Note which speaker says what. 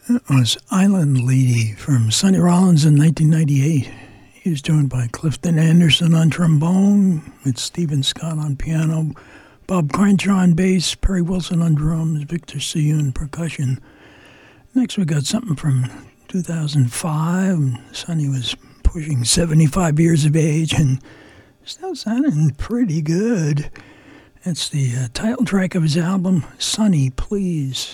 Speaker 1: That was Island Lady from Sonny Rollins in 1998. He was joined by Clifton Anderson on trombone, with Stephen Scott on piano, Bob Crenshaw on bass, Perry Wilson on drums, Victor Siyun percussion. Next we got something from 2005. Sonny was pushing 75 years of age and still sounding pretty good. It's the title track of his album, Sonny Please.